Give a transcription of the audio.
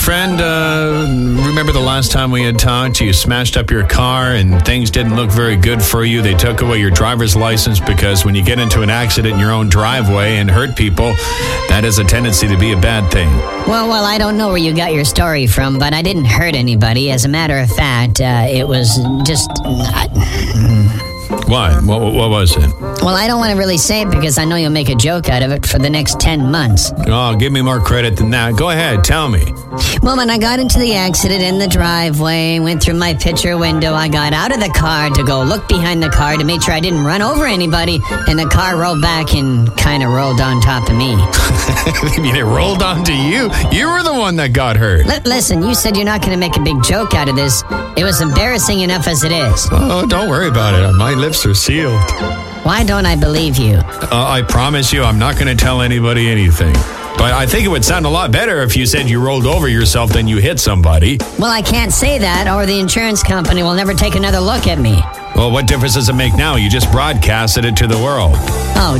Friend, remember the last time we had talked? You smashed up your car and things didn't look very good for you. They took away your driver's license because when you get into an accident in your own driveway and hurt people, that has a tendency to be a bad thing. Well, I don't know where you got your story from, but I didn't hurt anybody. As a matter of fact, it was just... What? What was it? Well, I don't want to really say it because I know you'll make a joke out of it for the next 10 months. Oh, give me more credit than that. Go ahead, tell me. Well, when I got into the accident in the driveway, went through my picture window, I got out of the car to go look behind the car to make sure I didn't run over anybody, and the car rolled back and kind of rolled on top of me. You mean it rolled onto you? You were the one that got hurt. Listen, you said you're not going to make a big joke out of this. It was embarrassing enough as it is. Oh, don't worry about it. My lips are sealed. Why don't I believe you? I promise you I'm not going to tell anybody anything. But I think it would sound a lot better if you said you rolled over yourself than you hit somebody. Well, I can't say that, or the insurance company will never take another look at me. Well, what difference does it make now? You just broadcasted it to the world. Oh,